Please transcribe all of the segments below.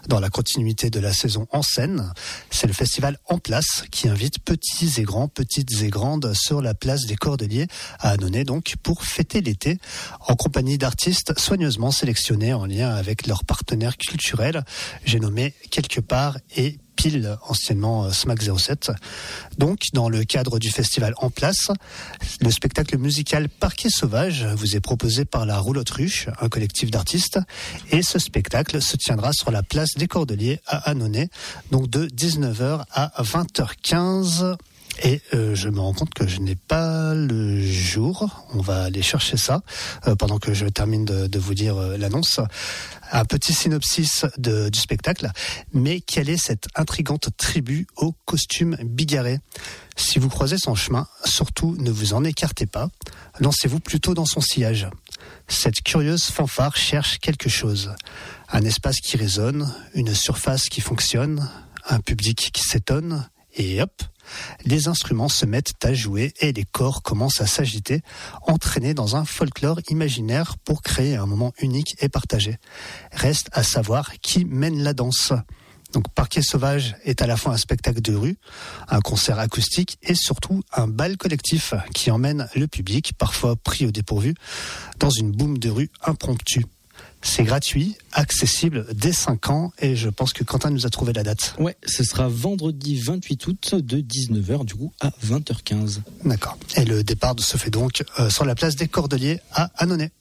Dans la continuité de la saison en scène, c'est le festival En Place qui invite petits et grands, petites et grandes sur la place des Cordeliers à Annonay donc pour fêter l'été en compagnie d'artistes soigneusement sélectionnés en lien avec leurs partenaires culturels. J'ai nommé Quelque part et Pile, anciennement SMAC 07. Donc, dans le cadre du festival En Place, le spectacle musical Parquet Sauvage vous est proposé par la Roulotte Ruche, un collectif d'artistes. Et ce spectacle se tiendra sur la place des Cordeliers à Annonay, donc de 19h à 20h15. Et je me rends compte que je n'ai pas le jour. On va aller chercher ça pendant que je termine de vous dire l'annonce. Un petit synopsis du spectacle. Mais quelle est cette intrigante tribu au costume bigarré ? Si vous croisez son chemin, surtout ne vous en écartez pas. Lancez-vous plutôt dans son sillage. Cette curieuse fanfare cherche quelque chose. Un espace qui résonne, une surface qui fonctionne, un public qui s'étonne, et hop, les instruments se mettent à jouer et les corps commencent à s'agiter, entraînés dans un folklore imaginaire pour créer un moment unique et partagé. Reste à savoir qui mène la danse. Donc Parquet Sauvage est à la fois un spectacle de rue, un concert acoustique et surtout un bal collectif qui emmène le public, parfois pris au dépourvu, dans une boum de rue impromptue. C'est gratuit, accessible dès 5 ans et je pense que Quentin nous a trouvé la date. Ouais, ce sera vendredi 28 août de 19h du coup à 20h15. D'accord. Et le départ se fait donc sur la place des Cordeliers à Annonay.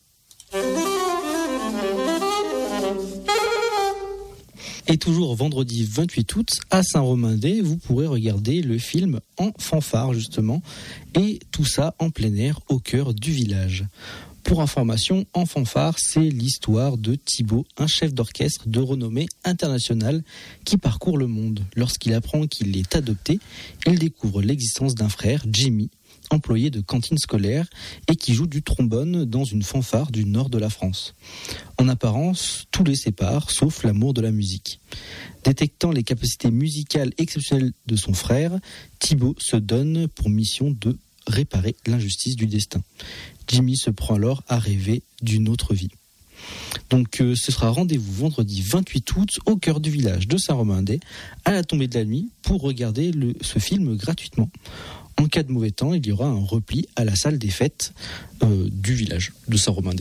Et toujours vendredi 28 août à Saint-Romain-des, vous pourrez regarder le film En fanfare justement et tout ça en plein air au cœur du village. Pour information, En fanfare, c'est l'histoire de Thibaut, un chef d'orchestre de renommée internationale qui parcourt le monde. Lorsqu'il apprend qu'il est adopté, il découvre l'existence d'un frère, Jimmy, employé de cantine scolaire et qui joue du trombone dans une fanfare du nord de la France. En apparence, tout les sépare, sauf l'amour de la musique. Détectant les capacités musicales exceptionnelles de son frère, Thibaut se donne pour mission de réparer l'injustice du destin. Jimmy se prend alors à rêver d'une autre vie. Donc ce sera rendez-vous vendredi 28 août au cœur du village de Saint-Romain-des à la tombée de la nuit pour regarder ce film gratuitement. En cas de mauvais temps, il y aura un repli à la salle des fêtes du village de Saint-Romain-des.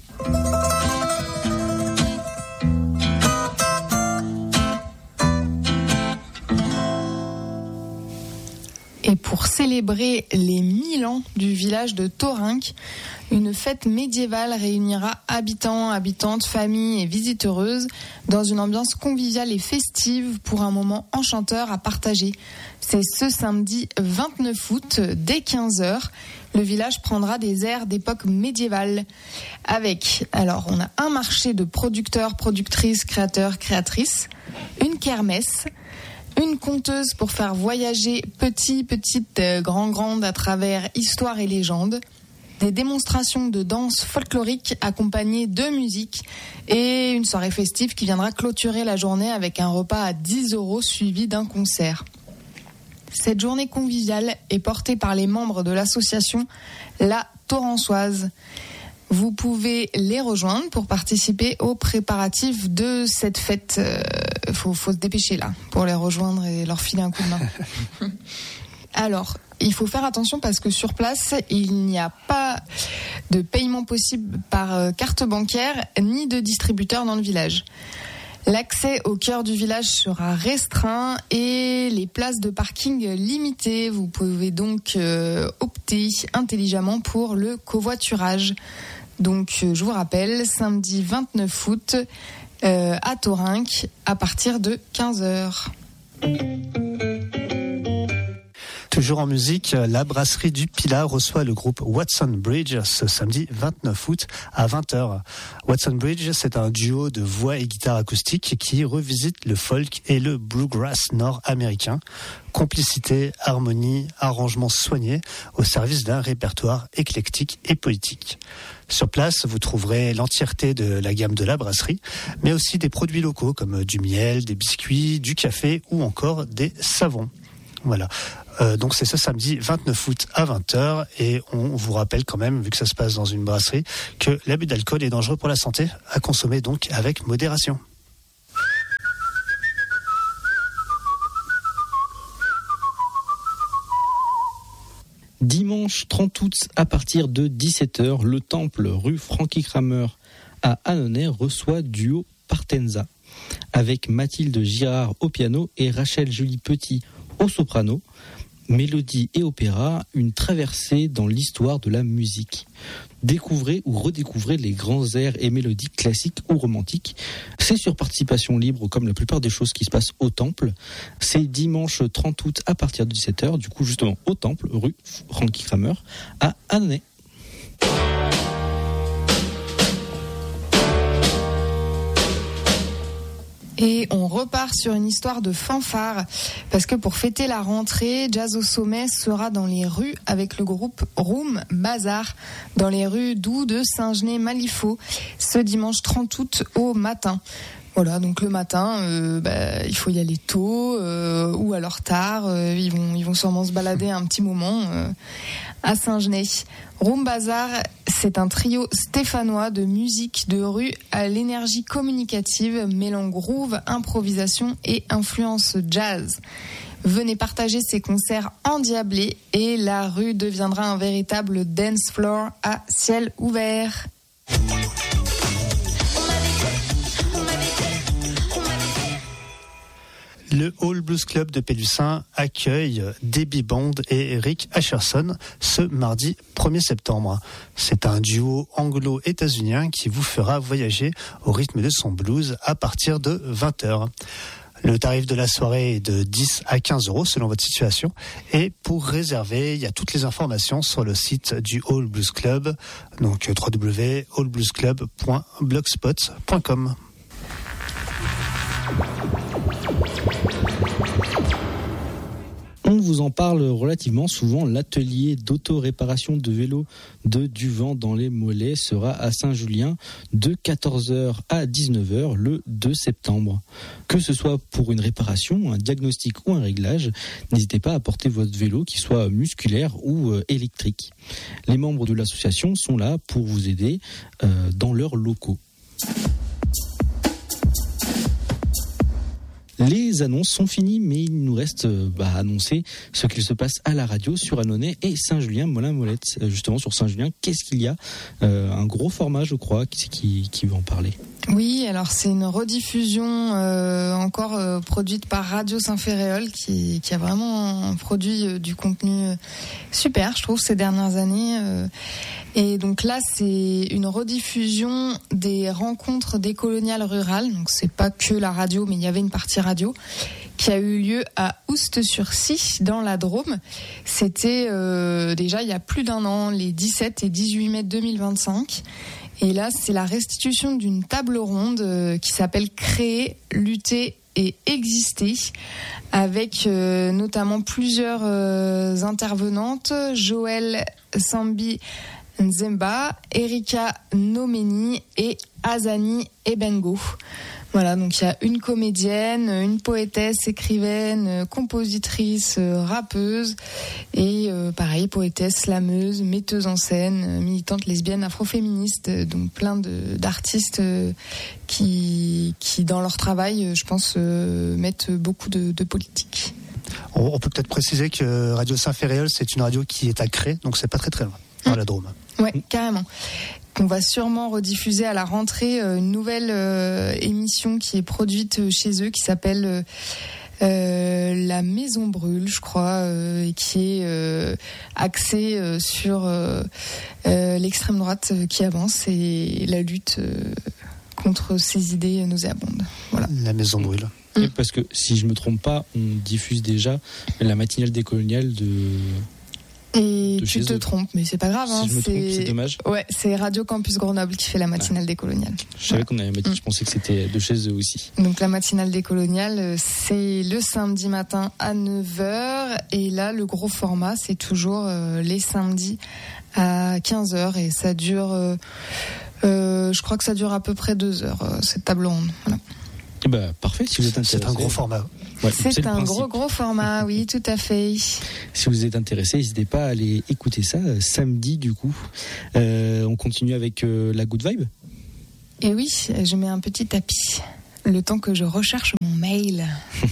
Et pour célébrer les 1000 ans du village de Thorinque, une fête médiévale réunira habitants, habitantes, familles et visiteuses dans une ambiance conviviale et festive pour un moment enchanteur à partager. C'est ce samedi 29 août, dès 15h. Le village prendra des airs d'époque médiévale on a un marché de producteurs, productrices, créateurs, créatrices, une kermesse, une conteuse pour faire voyager petits, petites, grands, grandes à travers histoire et légendes, des démonstrations de danse folklorique accompagnées de musique et une soirée festive qui viendra clôturer la journée avec un repas à 10 € suivi d'un concert. Cette journée conviviale est portée par les membres de l'association La Thorançoise. Vous pouvez les rejoindre pour participer aux préparatifs de cette fête. Faut se dépêcher là pour les rejoindre et leur filer un coup de main. Alors, il faut faire attention parce que sur place, il n'y a pas de paiement possible par carte bancaire ni de distributeur dans le village. L'accès au cœur du village sera restreint et les places de parking limitées. Vous pouvez donc opter intelligemment pour le covoiturage. Donc, je vous rappelle, samedi 29 août à Thorinque à partir de 15h. Toujours en musique, la brasserie du Pilat reçoit le groupe Watson Bridge ce samedi 29 août à 20h. Watson Bridge, c'est un duo de voix et guitare acoustique qui revisite le folk et le bluegrass nord-américain. Complicité, harmonie, arrangements soignés au service d'un répertoire éclectique et poétique. Sur place, vous trouverez l'entièreté de la gamme de la brasserie, mais aussi des produits locaux comme du miel, des biscuits, du café ou encore des savons. Voilà. Donc c'est ce samedi 29 août à 20h et on vous rappelle quand même, vu que ça se passe dans une brasserie, que l'abus d'alcool est dangereux pour la santé, à consommer donc avec modération. Dimanche 30 août à partir de 17h, le Temple rue Frankie Kramer à Annonay reçoit duo Partenza avec Mathilde Girard au piano et Rachel Julie Petit au soprano. Mélodie et opéra, une traversée dans l'histoire de la musique. Découvrez ou redécouvrez les grands airs et mélodies classiques ou romantiques. C'est sur participation libre comme la plupart des choses qui se passent au Temple. C'est dimanche 30 août à partir de 17h, du coup justement au Temple, rue Frankie Kramer à Annonay. Et on repart sur une histoire de fanfare, parce que pour fêter la rentrée, Jazz au sommet sera dans les rues avec le groupe Room Bazar, dans les rues d'Oux, de Saint-Genès-Malifaux, ce dimanche 30 août au matin. Voilà, donc le matin, il faut y aller tôt ou alors tard. Ils vont sûrement se balader un petit moment à Saint-Genès. Room Bazar, c'est un trio stéphanois de musique de rue à l'énergie communicative, mêlant groove, improvisation et influence jazz. Venez partager ces concerts endiablés et la rue deviendra un véritable dance floor à ciel ouvert. Le Hall Blues Club de Pélussin accueille Debbie Bond et Rick Asherson ce mardi 1er septembre. C'est un duo anglo-états-unien qui vous fera voyager au rythme de son blues à partir de 20h. Le tarif de la soirée est de 10 à 15 euros selon votre situation. Et pour réserver, il y a toutes les informations sur le site du Hall Blues Club, donc www.hallbluesclub.blogspot.com. On vous en parle relativement souvent. L'atelier d'auto-réparation de vélos de Duvent dans les Mollets sera à Saint-Julien de 14h à 19h le 2 septembre. Que ce soit pour une réparation, un diagnostic ou un réglage, n'hésitez pas à porter votre vélo, qu'il soit musculaire ou électrique. Les membres de l'association sont là pour vous aider dans leurs locaux. Les annonces sont finies, mais il nous reste à annoncer ce qu'il se passe à la radio sur Annonay et Saint-Julien-Molin-Molette. Justement, sur Saint-Julien, qu'est-ce qu'il y a ? Un gros format, je crois, qui veut en parler. Oui, alors c'est une rediffusion encore produite par Radio Saint-Féréol qui a vraiment produit du contenu super, je trouve, ces dernières années. Et donc là, c'est une rediffusion des rencontres décoloniales rurales. Donc c'est pas que la radio, mais il y avait une partie radio qui a eu lieu à Oust-sur-Scie, dans la Drôme. C'était déjà il y a plus d'un an, les 17 et 18 mai 2025. Et là, c'est la restitution d'une table ronde qui s'appelle « Créer, lutter et exister », avec notamment plusieurs intervenantes, Joël Sambi Nzemba, Erika Nomeni et Azani Ebengo. Voilà, donc il y a une comédienne, une poétesse, écrivaine, compositrice, rappeuse et pareil, poétesse, slameuse, metteuse en scène, militante lesbienne, afroféministe, donc plein d'artistes qui dans leur travail, je pense, mettent beaucoup de politique. On peut peut-être préciser que Radio Saint-Féréol, c'est une radio qui est à Cré, donc c'est pas très loin, dans la Drôme. Ouais, carrément. On va sûrement rediffuser à la rentrée une nouvelle émission qui est produite chez eux, qui s'appelle La Maison Brûle, je crois, et qui est axée sur l'extrême droite qui avance et la lutte contre ces idées nauséabondes. Voilà. La Maison Brûle. Et parce que si je me trompe pas, on diffuse déjà la matinale décoloniale de... Et tu te trompes, mais c'est pas grave. Si je me trompe, c'est dommage. Ouais, c'est Radio Campus Grenoble qui fait la matinale décoloniale. Je savais qu'on avait je pensais que c'était de chez eux aussi. Donc la matinale décoloniale, c'est le samedi matin à 9h. Et là, le gros format, c'est toujours les samedis à 15h. Et ça dure, je crois que ça dure à peu près 2 heures, cette table ronde. Voilà. Et parfait, si vous êtes intéressé. C'est un gros format. Ouais, c'est un gros format, oui, tout à fait. Si vous êtes intéressé, n'hésitez pas à aller écouter ça samedi du coup. On continue avec la Good Vibe. Et oui, je mets un petit tapis. Le temps que je recherche mon mail.